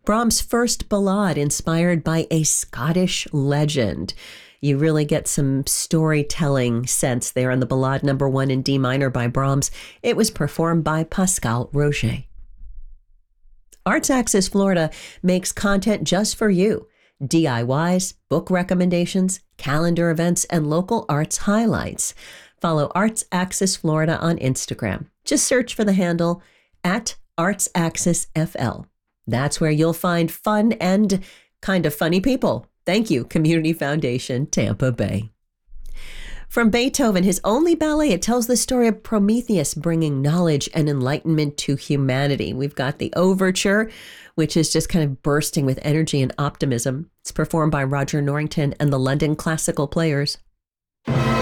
Brahms' first ballade inspired by a Scottish legend. You really get some storytelling sense there on the Ballade number 1 in D minor by Brahms. It was performed by Pascal Roger. Arts Axis Florida makes content just for you. DIYs, book recommendations, calendar events, and local arts highlights. Follow Arts Axis Florida on Instagram. Just search for the handle at Arts Axis FL. That's where you'll find fun and kind of funny people. Thank you, Community Foundation, Tampa Bay. From Beethoven, his only ballet, it tells the story of Prometheus bringing knowledge and enlightenment to humanity. We've got the overture, which is just kind of bursting with energy and optimism. It's performed by Roger Norrington and the London Classical Players.